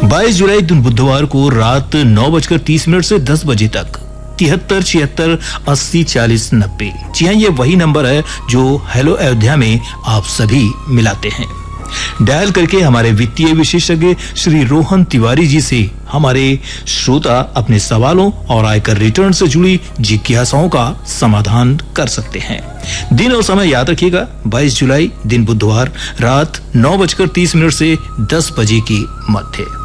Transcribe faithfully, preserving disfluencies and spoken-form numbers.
बाईस जुलाई दिन बुधवार को रात नौ बजकर तीस मिनट से दस बजे तक तिहत्तर छिहत्तर अस्सी चालीस नब्बे। जी हाँ, ये वही नंबर है जो हेलो अयोध्या में आप सभी मिलाते हैं। डायल करके हमारे वित्तीय विशेषज्ञ श्री रोहन तिवारी जी से हमारे श्रोता अपने सवालों और आयकर रिटर्न से जुड़ी जिज्ञासाओं का समाधान कर सकते हैं। दिन और समय याद रखिएगा, बाईस जुलाई दिन बुधवार रात नौ बजकर तीस मिनट से दस बजे की मध्य।